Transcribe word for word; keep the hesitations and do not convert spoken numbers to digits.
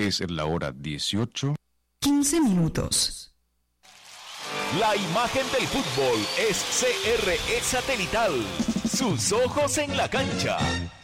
Es la hora dieciocho. quince minutos. La imagen del fútbol es C R E Satelital. Sus ojos en la cancha.